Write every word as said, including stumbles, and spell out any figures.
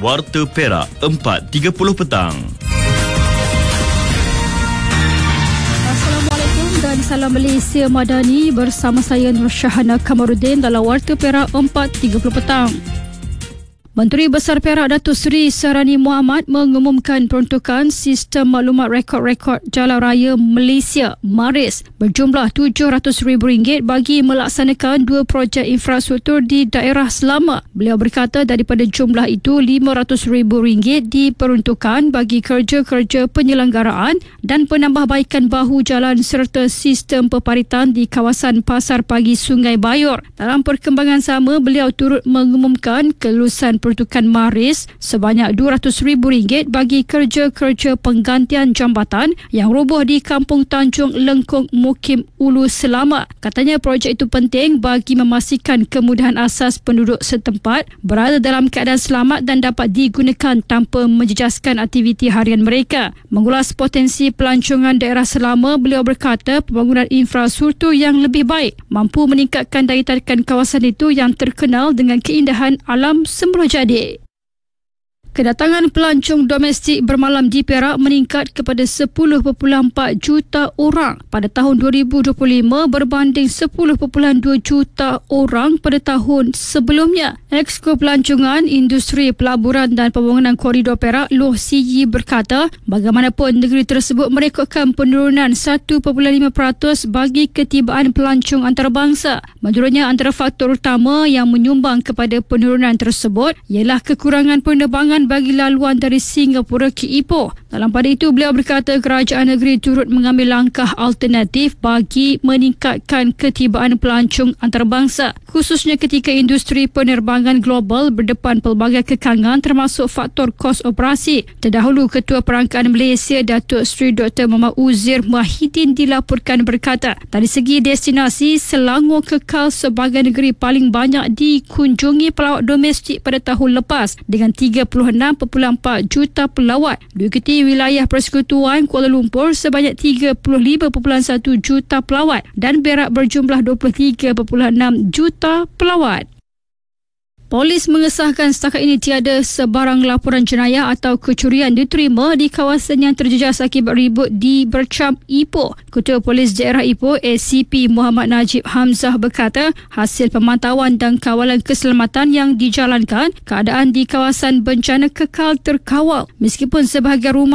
Warta Perak empat tiga puluh petang. Assalamualaikum dan salam Malaysia Madani, bersama saya Nur Syahana Kamarudin dalam Warta Perak empat tiga puluh petang. Menteri Besar Perak Datuk Seri Sarani Muhammad mengumumkan peruntukan Sistem Maklumat Rekod-Rekod Jalan Raya Malaysia (MARIS) berjumlah tujuh ratus ribu ringgit bagi melaksanakan dua projek infrastruktur di daerah Selama. Beliau berkata daripada jumlah itu lima ratus ribu ringgit diperuntukkan bagi kerja-kerja penyelenggaraan dan penambahbaikan bahu jalan serta sistem peparitan di kawasan Pasar Pagi Sungai Bayur. Dalam perkembangan sama, beliau turut mengumumkan kelulusan peruntukan MARIS sebanyak dua ratus ribu ringgit bagi kerja-kerja penggantian jambatan yang roboh di Kampung Tanjung Lengkong Mukim Ulu Selama. Katanya projek itu penting bagi memastikan kemudahan asas penduduk setempat berada dalam keadaan selamat dan dapat digunakan tanpa menjejaskan aktiviti harian mereka. Mengulas potensi pelancongan daerah Selama, beliau berkata pembangunan infrastruktur yang lebih baik mampu meningkatkan daya tarikan kawasan itu yang terkenal dengan keindahan alam semula jadi. Kedatangan pelancong domestik bermalam di Perak meningkat kepada sepuluh perpuluhan empat juta orang pada tahun dua ribu dua puluh lima berbanding sepuluh perpuluhan dua juta orang pada tahun sebelumnya. Exko Pelancongan, Industri Pelaburan dan Pembangunan Koridor Perak, Loh Siyi berkata, bagaimanapun negeri tersebut merekodkan penurunan satu perpuluhan lima peratus bagi ketibaan pelancong antarabangsa. Menurutnya, antara faktor utama yang menyumbang kepada penurunan tersebut ialah kekurangan penerbangan bagi laluan dari Singapura ke Ipoh. Dalam pada itu, beliau berkata kerajaan negeri turut mengambil langkah alternatif bagi meningkatkan ketibaan pelancong antarabangsa, khususnya ketika industri penerbangan global berdepan pelbagai kekangan termasuk faktor kos operasi. Terdahulu, Ketua Perangkaan Malaysia Datuk Seri Doktor Muhammad Uzir Mahidin dilaporkan berkata, dari segi destinasi, Selangor kekal sebagai negeri paling banyak dikunjungi pelawat domestik pada tahun lepas dengan tiga puluh enam perpuluhan empat juta pelawat. Diikuti wilayah Persekutuan Kuala Lumpur sebanyak tiga puluh lima perpuluhan satu juta pelawat dan Perak berjumlah dua puluh tiga perpuluhan enam juta pelawat. Polis mengesahkan setakat ini tiada sebarang laporan jenayah atau kecurian diterima di kawasan yang terjejas akibat ribut di Bercam, Ipoh. Ketua Polis Daerah Ipoh, A C P Muhammad Najib Hamzah berkata, hasil pemantauan dan kawalan keselamatan yang dijalankan, keadaan di kawasan bencana kekal terkawal meskipun sebahagian rumah